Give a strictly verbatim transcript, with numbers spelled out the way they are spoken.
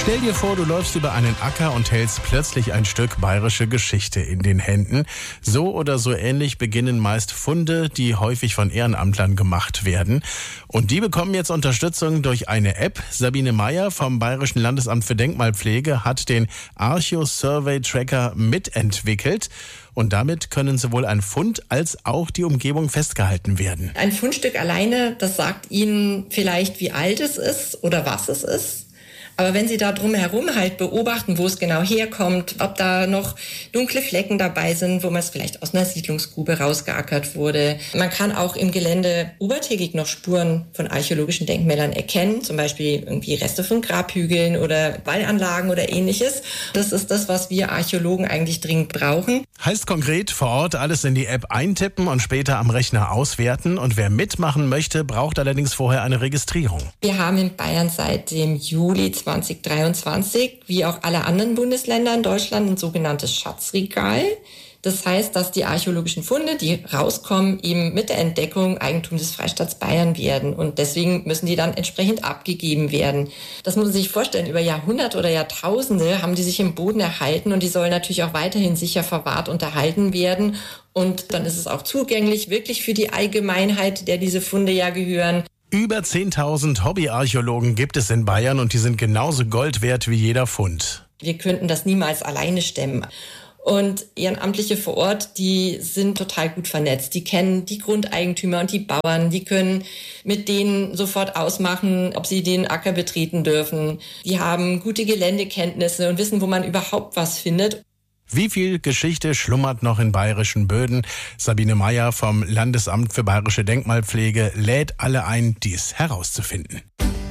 Stell dir vor, du läufst über einen Acker und hältst plötzlich ein Stück bayerische Geschichte in den Händen. So oder so ähnlich beginnen meist Funde, die häufig von Ehrenamtlern gemacht werden. Und die bekommen jetzt Unterstützung durch eine App. Sabine Meyer vom Bayerischen Landesamt für Denkmalpflege hat den Archo-Survey-Tracker mitentwickelt. Und damit können sowohl ein Fund als auch die Umgebung festgehalten werden. Ein Fundstück alleine, das sagt Ihnen vielleicht, wie alt es ist oder was es ist. Aber wenn Sie da drumherum halt beobachten, wo es genau herkommt, ob da noch dunkle Flecken dabei sind, wo man es vielleicht aus einer Siedlungsgrube rausgeackert wurde. Man kann auch im Gelände obertägig noch Spuren von archäologischen Denkmälern erkennen, zum Beispiel irgendwie Reste von Grabhügeln oder Wallanlagen oder ähnliches. Das ist das, was wir Archäologen eigentlich dringend brauchen. Heißt konkret, vor Ort alles in die App eintippen und später am Rechner auswerten. Und wer mitmachen möchte, braucht allerdings vorher eine Registrierung. Wir haben in Bayern seit dem Juli zwanzig dreiundzwanzig, wie auch alle anderen Bundesländer in Deutschland, ein sogenanntes Schatzregal. Das heißt, dass die archäologischen Funde, die rauskommen, eben mit der Entdeckung Eigentum des Freistaats Bayern werden. Und deswegen müssen die dann entsprechend abgegeben werden. Das muss man sich vorstellen, über Jahrhunderte oder Jahrtausende haben die sich im Boden erhalten und die sollen natürlich auch weiterhin sicher verwahrt und erhalten werden. Und dann ist es auch zugänglich, wirklich für die Allgemeinheit, der diese Funde ja gehören. Über zehntausend Hobbyarchäologen gibt es in Bayern und die sind genauso Gold wert wie jeder Fund. Wir könnten das niemals alleine stemmen. Und Ehrenamtliche vor Ort, die sind total gut vernetzt. Die kennen die Grundeigentümer und die Bauern. Die können mit denen sofort ausmachen, ob sie den Acker betreten dürfen. Die haben gute Geländekenntnisse und wissen, wo man überhaupt was findet. Wie viel Geschichte schlummert noch in bayerischen Böden? Sabine Meyer vom Landesamt für Bayerische Denkmalpflege lädt alle ein, dies herauszufinden.